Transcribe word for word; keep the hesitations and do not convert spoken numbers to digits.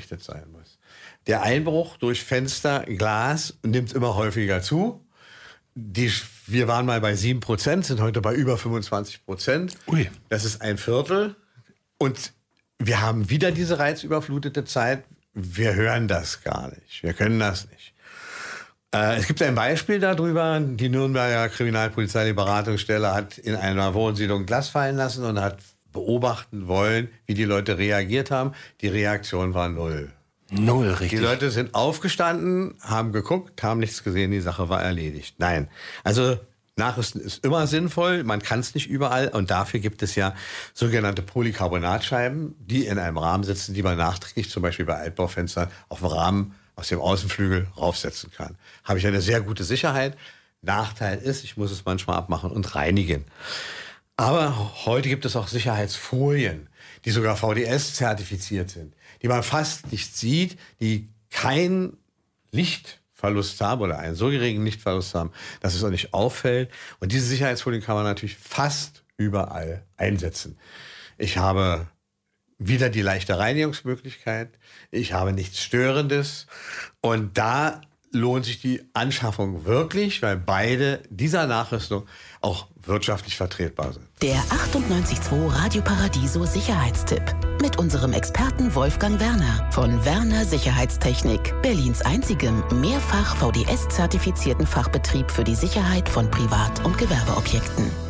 ausgerichtet sein muss. Der Einbruch durch Fenster, Glas nimmt immer häufiger zu. Die, wir waren mal bei sieben Prozent, sind heute bei über fünfundzwanzig Prozent. Ui. Das ist ein Viertel. Und wir haben wieder diese reizüberflutete Zeit. Wir hören das gar nicht. Wir können das nicht. Äh, es gibt ein Beispiel darüber. Die Nürnberger Kriminalpolizei, die Beratungsstelle, hat in einer Wohnsiedlung Glas fallen lassen und hat beobachten wollen, wie die Leute reagiert haben. Die Reaktion war null. Null, richtig. Die Leute sind aufgestanden, haben geguckt, haben nichts gesehen, die Sache war erledigt. Nein, also Nachrüsten ist immer sinnvoll, man kann es nicht überall und dafür gibt es ja sogenannte Polycarbonatscheiben, die in einem Rahmen sitzen, die man nachträglich zum Beispiel bei Altbaufenstern auf den Rahmen aus dem Außenflügel raufsetzen kann. Habe ich eine sehr gute Sicherheit. Nachteil ist, ich muss es manchmal abmachen und reinigen. Aber heute gibt es auch Sicherheitsfolien, die sogar V D S-zertifiziert sind, die man fast nicht sieht, die keinen Lichtverlust haben oder einen so geringen Lichtverlust haben, dass es auch nicht auffällt. Und diese Sicherheitsfolien kann man natürlich fast überall einsetzen. Ich habe wieder die leichte Reinigungsmöglichkeit. Ich habe nichts Störendes. Und da lohnt sich die Anschaffung wirklich, weil beide dieser Nachrüstung auch wirtschaftlich vertretbar sind. Der achtundneunzig Komma zwei Radio Paradiso Sicherheitstipp mit unserem Experten Wolfgang Werner von Werner Sicherheitstechnik, Berlins einzigem mehrfach V D S-zertifizierten Fachbetrieb für die Sicherheit von Privat- und Gewerbeobjekten.